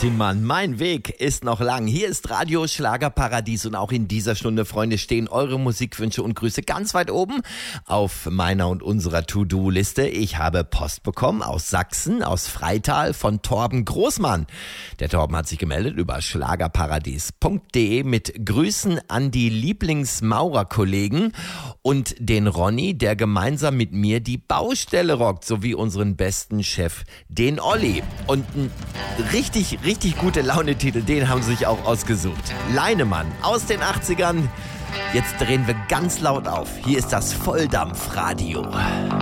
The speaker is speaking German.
Tinmann, mein Weg ist noch lang. Hier ist Radio Schlagerparadies und auch in dieser Stunde, Freunde, stehen eure Musikwünsche und Grüße ganz weit oben auf meiner und unserer To-Do-Liste. Ich habe Post bekommen aus Sachsen, aus Freital von Torben Großmann. Der Torben hat sich gemeldet über schlagerparadies.de mit Grüßen an die Lieblingsmaurerkollegen und den Ronny, der gemeinsam mit mir die Baustelle rockt, sowie unseren besten Chef, den Olli. Und ein richtig gute Laune-Titel, den haben sie sich auch ausgesucht. Leinemann aus den 80ern. Jetzt drehen wir ganz laut auf. Hier ist das Volldampfradio.